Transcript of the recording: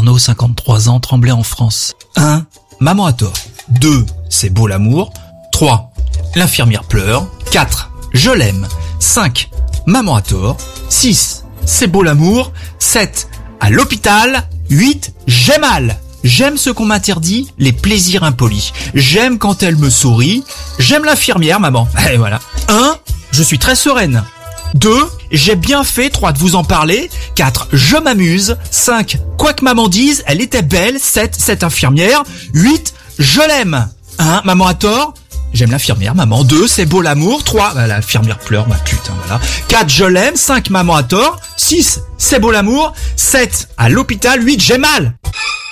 Arnaud, 53 ans, Tremblay en France. 1. Maman a tort. 2. C'est beau l'amour. 3. L'infirmière pleure. 4. Je l'aime. 5. Maman a tort. 6. C'est beau l'amour. 7. À l'hôpital. 8. J'ai mal. J'aime ce qu'on m'interdit, les plaisirs impolis. J'aime quand elle me sourit. J'aime l'infirmière, maman. Et voilà. 1. Je suis très sereine. 2. J'ai bien fait. 3. De vous en parler. 4. Je m'amuse. 5. Quoi que maman dise, elle était belle. 7. Cette infirmière. 8. Je l'aime. 1. Maman a tort. J'aime l'infirmière, maman. 2. C'est beau l'amour. 3. L'infirmière pleure. Putain, voilà. 4. Je l'aime. 5. Maman a tort. 6. C'est beau l'amour. 7. À l'hôpital. 8. J'ai mal.